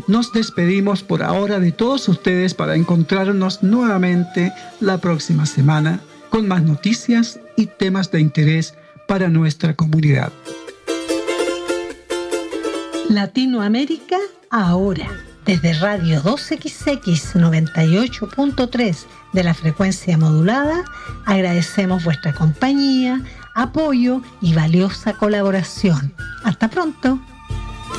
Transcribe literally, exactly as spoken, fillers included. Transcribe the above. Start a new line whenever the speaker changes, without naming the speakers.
Nos despedimos por ahora de todos ustedes para encontrarnos nuevamente la próxima semana con más noticias y temas de interés para nuestra comunidad.
Latinoamérica ahora. Desde Radio dos equis equis noventa y ocho punto tres de la frecuencia modulada, agradecemos vuestra compañía, apoyo y valiosa colaboración. Hasta pronto.